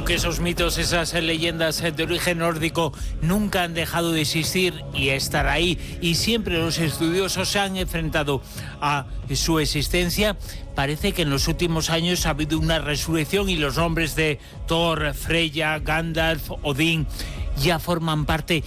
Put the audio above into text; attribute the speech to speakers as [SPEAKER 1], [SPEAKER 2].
[SPEAKER 1] Aunque esos mitos, esas leyendas de origen nórdico nunca han dejado de existir y estar ahí, y siempre los estudiosos se han enfrentado a su existencia, parece que en los últimos años ha habido una resurrección y los nombres de Thor, Freya, Gandalf, Odín ya forman parte